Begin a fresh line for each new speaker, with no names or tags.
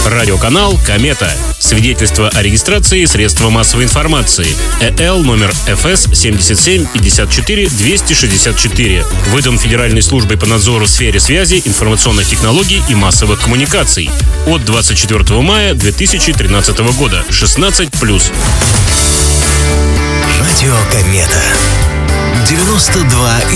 Радиоканал «Комета». Свидетельство о регистрации средства массовой информации. ЭЛ номер ФС 77 54 264. Выдан Федеральной службой по надзору в сфере связи, информационных технологий и массовых коммуникаций. От 24 мая 2013 года. 16+.
Радио «Комета». 92,2